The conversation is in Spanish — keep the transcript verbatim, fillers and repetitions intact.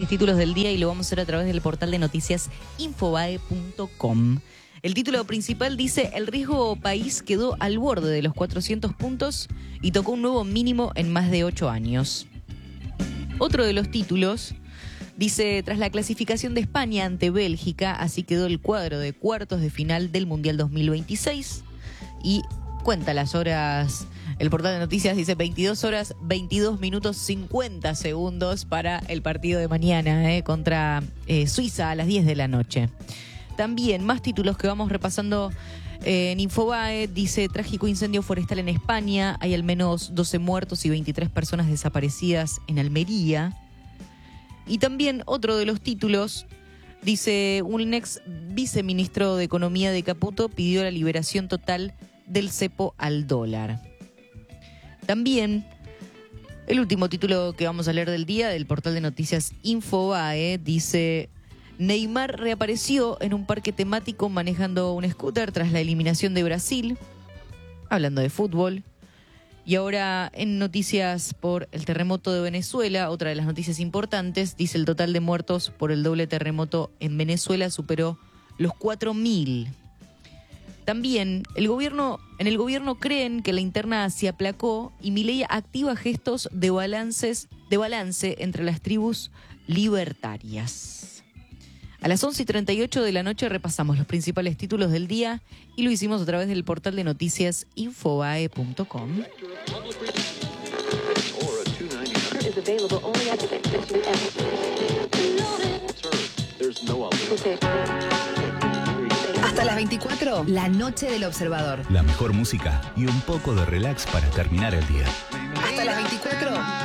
títulos del día y lo vamos a hacer a través del portal de noticias infobae punto com. El título principal dice: el riesgo país quedó al borde de los cuatrocientos puntos y tocó un nuevo mínimo en más de ocho años. Otro de los títulos dice: tras la clasificación de España ante Bélgica, así quedó el cuadro de cuartos de final del Mundial dos mil veintiséis. Y cuenta las horas, el portal de noticias dice veintidós horas, veintidós minutos, cincuenta segundos para el partido de mañana eh, contra eh, Suiza a las diez de la noche. También más títulos que vamos repasando eh, en Infobae. Dice: trágico incendio forestal en España, hay al menos doce muertos y veintitrés personas desaparecidas en Almería. Y también otro de los títulos dice: un ex viceministro de Economía de Caputo pidió la liberación total del cepo al dólar. También el último título que vamos a leer del día del portal de noticias Infobae dice: Neymar reapareció en un parque temático manejando un scooter tras la eliminación de Brasil, hablando de fútbol. Y ahora en noticias por el terremoto de Venezuela, otra de las noticias importantes, dice: el total de muertos por el doble terremoto en Venezuela superó los cuatro mil. También el gobierno, en el gobierno creen que la interna se aplacó y Milei activa gestos de, balances, de balance entre las tribus libertarias. A las once y treinta y ocho de la noche repasamos los principales títulos del día y lo hicimos a través del portal de noticias infobae punto com. Hasta las veinticuatro, la noche del observador. La mejor música y un poco de relax para terminar el día. Hasta las veinticuatro.